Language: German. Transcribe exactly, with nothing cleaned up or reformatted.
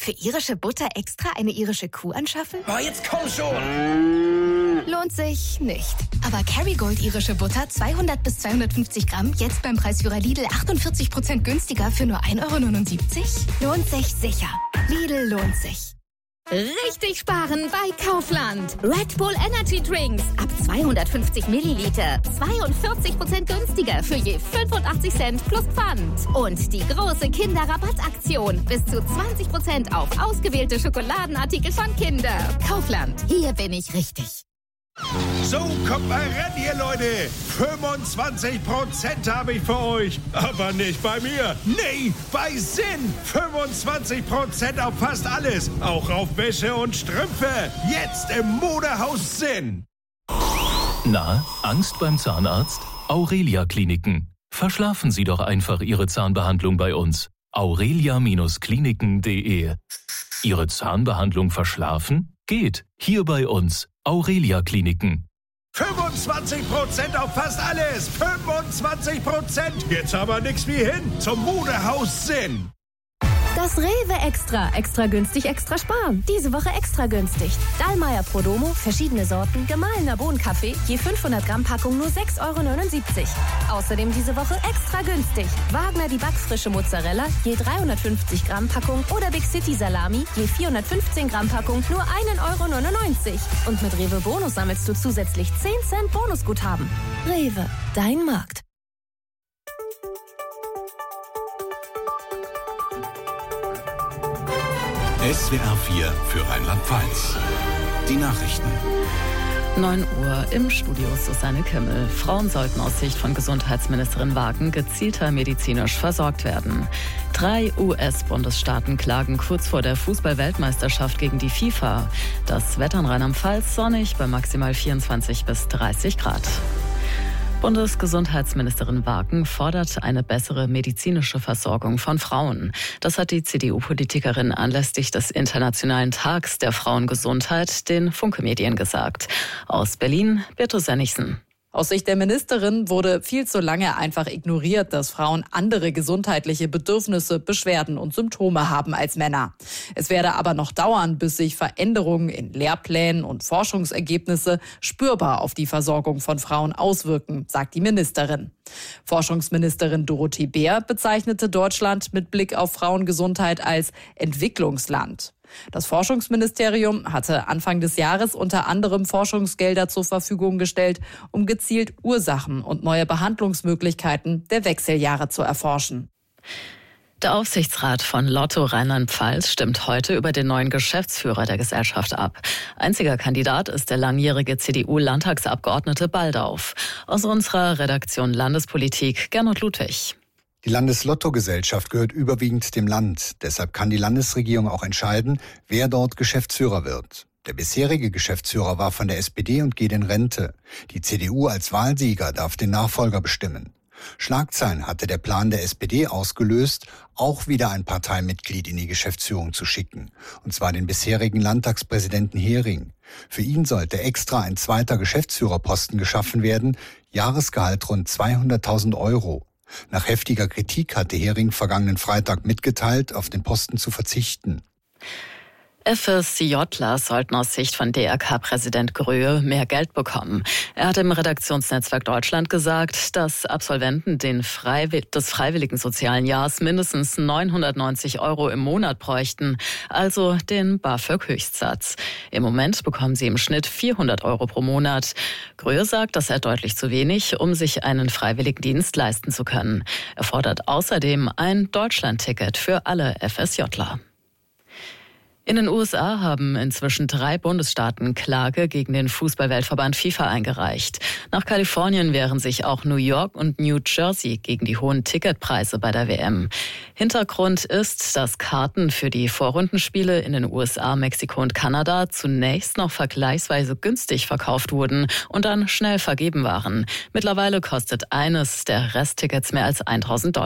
Für irische Butter extra eine irische Kuh anschaffen? Oh, jetzt komm schon! Lohnt sich nicht. Aber Kerrygold irische Butter zweihundert bis zweihundertfünfzig Gramm jetzt beim Preisführer Lidl achtundvierzig Prozent günstiger für nur ein Euro neunundsiebzig? Lohnt sich sicher. Lidl lohnt sich. Richtig sparen bei Kaufland. Red Bull Energy Drinks ab zweihundertfünfzig Milliliter. zweiundvierzig Prozent günstiger für je fünfundachtzig Cent plus Pfand. Und die große Kinderrabattaktion. Bis zu zwanzig Prozent auf ausgewählte Schokoladenartikel von Kinder. Kaufland. Hier bin ich richtig. So, kommt mal ran, ihr Leute. fünfundzwanzig Prozent habe ich für euch. Aber nicht bei mir. Nee, bei Sinn. fünfundzwanzig Prozent auf fast alles. Auch auf Wäsche und Strümpfe. Jetzt im Modehaus Sinn. Na, Angst beim Zahnarzt? Aurelia Kliniken. Verschlafen Sie doch einfach Ihre Zahnbehandlung bei uns. aurelia Kliniken punkt de. Ihre Zahnbehandlung verschlafen? Geht. Hier bei uns. Aurelia Kliniken. fünfundzwanzig Prozent auf fast alles. fünfundzwanzig Prozent. Jetzt aber nix wie hin zum Modehaus Sinn. Das Rewe Extra. Extra günstig, extra sparen. Diese Woche extra günstig. Dallmayr Prodomo, verschiedene Sorten, gemahlener Bohnenkaffee, je fünfhundert Gramm Packung nur sechs Euro neunundsiebzig. Außerdem diese Woche extra günstig. Wagner die backfrische Mozzarella, je dreihundertfünfzig Gramm Packung oder Big City Salami, je vierhundertfünfzehn Gramm Packung nur ein Euro neunundneunzig. Und mit Rewe Bonus sammelst du zusätzlich zehn Cent Bonusguthaben. Rewe, dein Markt. S W R vier für Rheinland-Pfalz. Die Nachrichten. neun Uhr im Studio Susanne Kimmel. Frauen sollten aus Sicht von Gesundheitsministerin Wagen gezielter medizinisch versorgt werden. Drei U S-Bundesstaaten klagen kurz vor der Fußball-Weltmeisterschaft gegen die FIFA. Das Wetter in Rheinland-Pfalz sonnig bei maximal vierundzwanzig bis dreißig Grad. Bundesgesundheitsministerin Wagen fordert eine bessere medizinische Versorgung von Frauen. Das hat die C D U-Politikerin anlässlich des Internationalen Tags der Frauengesundheit den Funke-Medien gesagt. Aus Berlin, Birte Sennigsen. Aus Sicht der Ministerin wurde viel zu lange einfach ignoriert, dass Frauen andere gesundheitliche Bedürfnisse, Beschwerden und Symptome haben als Männer. Es werde aber noch dauern, bis sich Veränderungen in Lehrplänen und Forschungsergebnisse spürbar auf die Versorgung von Frauen auswirken, sagt die Ministerin. Forschungsministerin Dorothee Bär bezeichnete Deutschland mit Blick auf Frauengesundheit als Entwicklungsland. Das Forschungsministerium hatte Anfang des Jahres unter anderem Forschungsgelder zur Verfügung gestellt, um gezielt Ursachen und neue Behandlungsmöglichkeiten der Wechseljahre zu erforschen. Der Aufsichtsrat von Lotto Rheinland-Pfalz stimmt heute über den neuen Geschäftsführer der Gesellschaft ab. Einziger Kandidat ist der langjährige C D U-Landtagsabgeordnete Baldauf. Aus unserer Redaktion Landespolitik Gernot Ludwig. Die Landeslotto-Gesellschaft gehört überwiegend dem Land. Deshalb kann die Landesregierung auch entscheiden, wer dort Geschäftsführer wird. Der bisherige Geschäftsführer war von der S P D und geht in Rente. Die C D U als Wahlsieger darf den Nachfolger bestimmen. Schlagzeilen hatte der Plan der S P D ausgelöst, auch wieder ein Parteimitglied in die Geschäftsführung zu schicken. Und zwar den bisherigen Landtagspräsidenten Hering. Für ihn sollte extra ein zweiter Geschäftsführerposten geschaffen werden, Jahresgehalt rund zweihunderttausend Euro. Nach heftiger Kritik hatte Hering vergangenen Freitag mitgeteilt, auf den Posten zu verzichten. FSJler sollten aus Sicht von D R K-Präsident Gröhe mehr Geld bekommen. Er hat im Redaktionsnetzwerk Deutschland gesagt, dass Absolventen den Freiwill- des freiwilligen sozialen Jahres mindestens neunhundertneunzig Euro im Monat bräuchten, also den BAföG-Höchstsatz. Im Moment bekommen sie im Schnitt vierhundert Euro pro Monat. Gröhe sagt, das sei deutlich zu wenig, um sich einen Freiwilligendienst leisten zu können. Er fordert außerdem ein Deutschlandticket für alle FSJler. In den U S A haben inzwischen drei Bundesstaaten Klage gegen den Fußball-Weltverband FIFA eingereicht. Nach Kalifornien wehren sich auch New York und New Jersey gegen die hohen Ticketpreise bei der W M. Hintergrund ist, dass Karten für die Vorrundenspiele in den U S A, Mexiko und Kanada zunächst noch vergleichsweise günstig verkauft wurden und dann schnell vergeben waren. Mittlerweile kostet eines der Resttickets mehr als tausend Dollar.